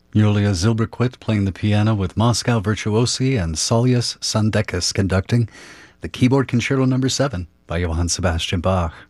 Julia Zilberquit playing the piano with Moscow Virtuosi and Saulius Sandekis conducting the Keyboard Concerto No. 7 by Johann Sebastian Bach.